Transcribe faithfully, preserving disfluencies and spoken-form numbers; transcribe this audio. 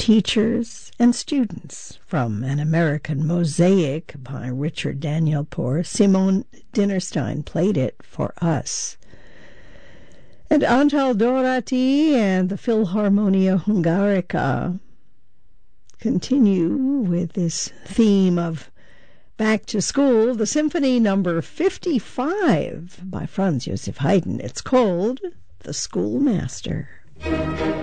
teachers, and students from An American Mosaic by Richard Danielpour. Simone Dinnerstein played it for us. And Antal Dorati and the Philharmonia Hungarica continue with this theme of back to school, the Symphony Number fifty-five by Franz Joseph Haydn. It's called The Schoolmaster.